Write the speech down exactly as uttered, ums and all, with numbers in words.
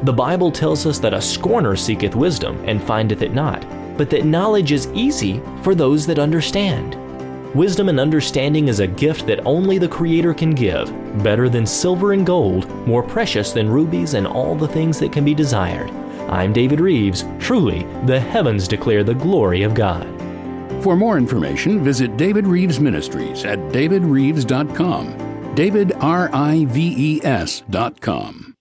The Bible tells us that a scorner seeketh wisdom, and findeth it not, but that knowledge is easy for those that understand. Wisdom and understanding is a gift that only the Creator can give, better than silver and gold, more precious than rubies and all the things that can be desired. I'm David Reeves. Truly, the heavens declare the glory of God. For more information, visit David Reeves Ministries at david reeves dot com. David, R I V E S dot com.